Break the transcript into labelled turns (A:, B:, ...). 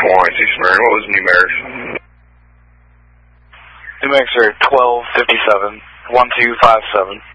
A: Lawrence, East Marion. What was numerics?
B: Numerics are 1257, 1257.